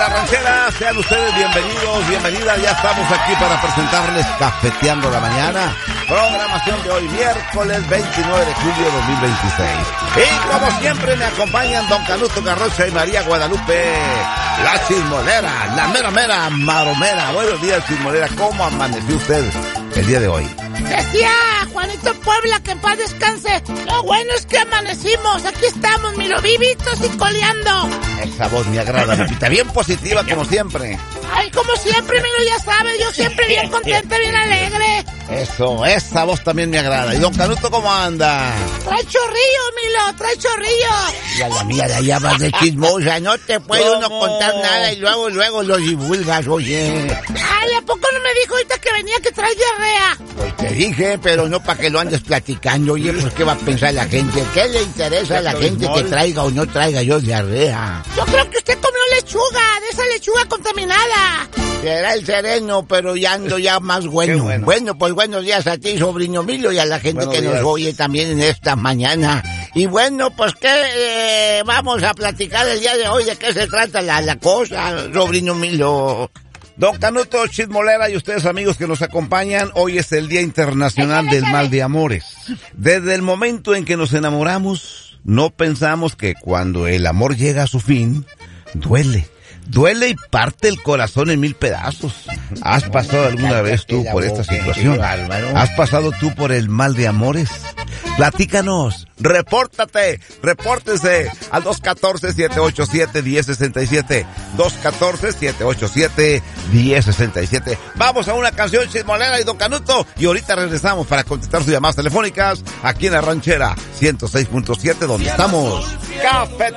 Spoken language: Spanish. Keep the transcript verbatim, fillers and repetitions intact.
La Ranchera, sean ustedes bienvenidos, bienvenidas, ya estamos aquí para presentarles Cafeteando la Mañana, programación de hoy, miércoles veintinueve de julio de dos mil veintiséis. Y como siempre me acompañan Don Canuto Garrocha y María Guadalupe, la chismolera, la mera mera maromera. Buenos días, chismolera, ¿cómo amaneció usted el día de hoy? Decía Juanito Puebla que en paz descanse. Lo bueno es que amanecimos. Aquí estamos, miro, vivitos y coleando. Esa voz me agrada, Lupita. Bien positiva, como siempre. Ay, como siempre, miro, ya sabes. Yo siempre bien contenta, bien alegre. Eso, esa voz también me agrada. ¿Y Don Canuto cómo anda? Trae chorrillo, Milo, trae chorrillo. Ya la mía, la llamas de chismosa. No te puede uno contar nada y luego, luego lo divulgas, oye. Ay, ¿a poco no me dijo ahorita que venía que trae diarrea? Pues te dije, pero no para que lo andes platicando. Oye, pues ¿qué va a pensar la gente? ¿Qué le interesa a la gente que traiga o no traiga yo diarrea? Yo creo que usted comió lechuga, de esa lechuga contaminada. Será el sereno, pero ya ando ya más bueno. Bueno. bueno, pues buenos días a ti, sobrino Milo, y a la gente buenos que días. Nos oye también en esta mañana. Y bueno, pues ¿qué eh, vamos a platicar el día de hoy? ¿De qué se trata la, la cosa, sobrino Milo? Don Canuto, chismolera y ustedes amigos que nos acompañan, hoy es el Día Internacional del Mal de Amores. Desde el momento en que nos enamoramos, no pensamos que cuando el amor llega a su fin, duele. Duele y parte el corazón en mil pedazos. ¿Has pasado alguna vez tú por esta situación? ¿Has pasado tú por el mal de amores? Platícanos, repórtate, repórtese al dos uno cuatro, siete ocho siete, uno cero seis siete, dos uno cuatro, siete ocho siete, uno cero seis siete. Vamos a una canción chismolera y Don Canuto, y ahorita regresamos para contestar sus llamadas telefónicas aquí en La Ranchera ciento seis punto siete, donde estamos. Café